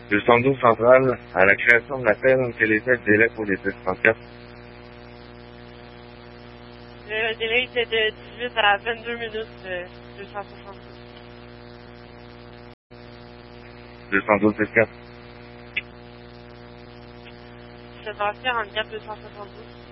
212 centrale, à la création de l'appel, quel était le délai pour les 1034? Le délai était de 18 à 22 minutes, 272. 212 14. 7h44, 272.